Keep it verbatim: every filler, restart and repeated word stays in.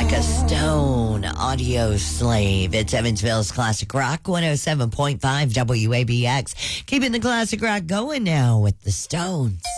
Like a Stone, Audio Slave. It's Evansville's Classic Rock, one oh seven point five W A B X. Keeping the classic rock going now with the Stones.